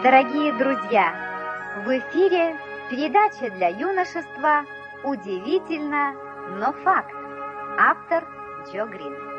Дорогие друзья, в эфире передача для юношества «Удивительно, но факт». Автор Джо Грин.